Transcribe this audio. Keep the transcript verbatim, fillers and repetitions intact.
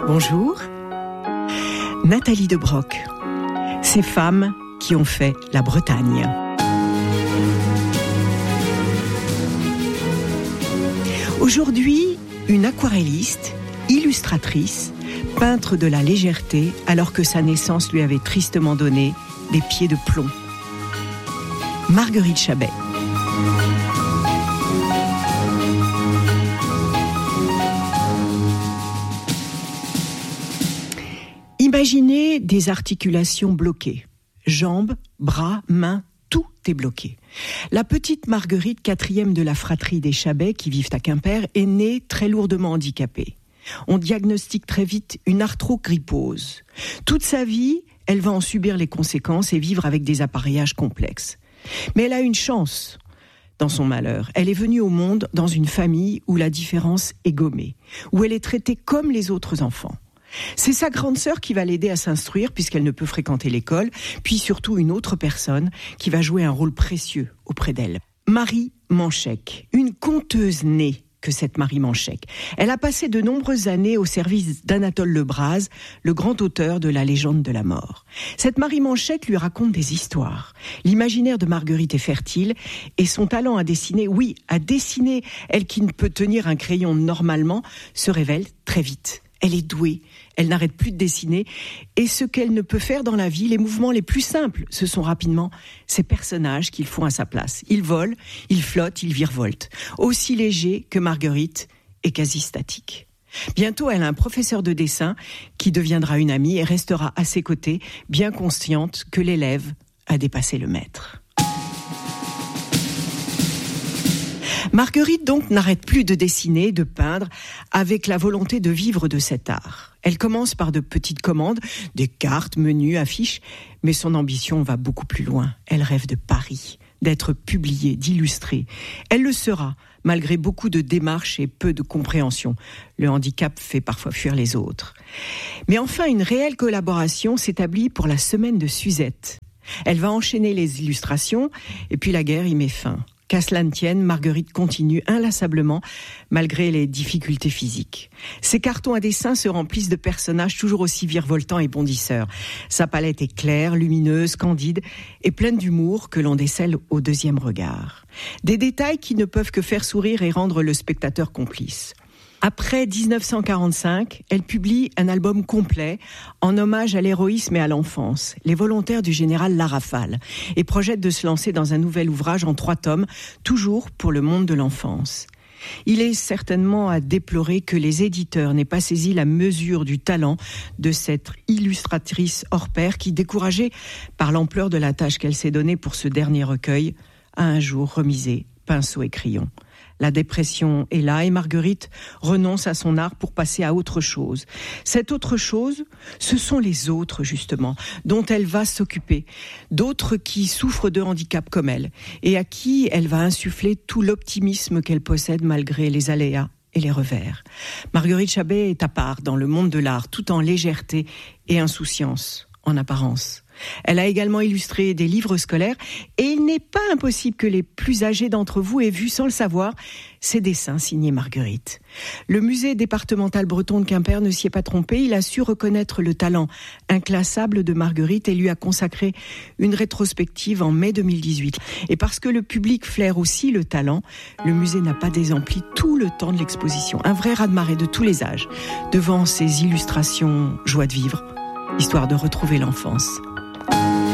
Bonjour. Nathalie de Broc. Ces femmes qui ont fait la Bretagne. Aujourd'hui, une aquarelliste, illustratrice, peintre de la légèreté, alors que sa naissance lui avait tristement donné des pieds de plomb. Marguerite Chabet. Imaginez des articulations bloquées. Jambes, bras, mains, tout est bloqué. La petite Marguerite, quatrième de la fratrie des Chabet qui vivent à Quimper, est née très lourdement handicapée. On diagnostique très vite une arthrogrypose. Toute sa vie, elle va en subir les conséquences et vivre avec des appareillages complexes. Mais elle a une chance dans son malheur. Elle est venue au monde dans une famille où la différence est gommée, où elle est traitée comme les autres enfants. C'est sa grande sœur qui va l'aider à s'instruire puisqu'elle ne peut fréquenter l'école, puis surtout une autre personne qui va jouer un rôle précieux auprès d'elle. Marie Manchec, une conteuse née que cette Marie Manchec. Elle a passé de nombreuses années au service d'Anatole Lebras, le grand auteur de la légende de la mort. Cette Marie Manchec lui raconte des histoires. L'imaginaire de Marguerite est fertile et son talent à dessiner, oui, à dessiner, elle qui ne peut tenir un crayon normalement, se révèle très vite. Elle est douée, elle n'arrête plus de dessiner et ce qu'elle ne peut faire dans la vie, les mouvements les plus simples, ce sont rapidement ces personnages qu'ils font à sa place. Ils volent, ils flottent, ils virevoltent, aussi légers que Marguerite et quasi statiques. Bientôt, elle a un professeur de dessin qui deviendra une amie et restera à ses côtés, bien consciente que l'élève a dépassé le maître. Marguerite donc n'arrête plus de dessiner, de peindre, avec la volonté de vivre de cet art. Elle commence par de petites commandes, des cartes, menus, affiches, mais son ambition va beaucoup plus loin. Elle rêve de Paris, d'être publiée, d'illustrer. Elle le sera, malgré beaucoup de démarches et peu de compréhension. Le handicap fait parfois fuir les autres. Mais enfin, une réelle collaboration s'établit pour la semaine de Suzette. Elle va enchaîner les illustrations, et puis la guerre y met fin. Qu'à cela ne tienne, Marguerite continue inlassablement malgré les difficultés physiques. Ses cartons à dessin se remplissent de personnages toujours aussi virevoltants et bondisseurs. Sa palette est claire, lumineuse, candide et pleine d'humour que l'on décèle au deuxième regard. Des détails qui ne peuvent que faire sourire et rendre le spectateur complice. Après dix-neuf cent quarante-cinq, elle publie un album complet en hommage à l'héroïsme et à l'enfance, Les volontaires du général La Rafale, et projette de se lancer dans un nouvel ouvrage en trois tomes, toujours pour le monde de l'enfance. Il est certainement à déplorer que les éditeurs n'aient pas saisi la mesure du talent de cette illustratrice hors pair qui, découragée par l'ampleur de la tâche qu'elle s'est donnée pour ce dernier recueil, a un jour remisé pinceau et crayon. La dépression est là et Marguerite renonce à son art pour passer à autre chose. Cette autre chose, ce sont les autres justement, dont elle va s'occuper. D'autres qui souffrent de handicap comme elle et à qui elle va insuffler tout l'optimisme qu'elle possède malgré les aléas et les revers. Marguerite Chabet est à part dans le monde de l'art, tout en légèreté et insouciance en apparence. Elle a également illustré des livres scolaires et il n'est pas impossible que les plus âgés d'entre vous aient vu sans le savoir ses dessins signés Marguerite. Le musée départemental breton de Quimper ne s'y est pas trompé, il a su reconnaître le talent inclassable de Marguerite et lui a consacré une rétrospective en mai deux mille dix-huit. Et parce que le public flaire aussi le talent, le musée n'a pas désempli tout le temps de l'exposition. Un vrai raz-de-marée de tous les âges devant ces illustrations joie de vivre, histoire de retrouver l'enfance.